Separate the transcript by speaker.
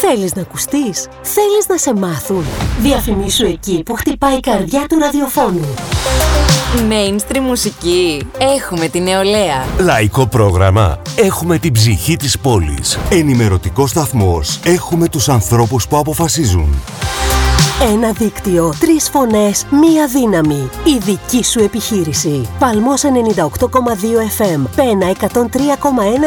Speaker 1: Θέλεις να ακουστείς? Θέλεις να σε μάθουν? Διαφημίσου εκεί που χτυπάει η καρδιά του ραδιοφώνου.
Speaker 2: Mainstream μουσική. Έχουμε την νεολαία.
Speaker 3: Λαϊκό πρόγραμμα. Έχουμε την ψυχή της πόλης. Ενημερωτικός σταθμός. Έχουμε τους ανθρώπους που αποφασίζουν.
Speaker 1: Ένα δίκτυο, 3 φωνές, μία δύναμη. Η δική σου επιχείρηση. Παλμός 98,2 FM, Πένα 103,1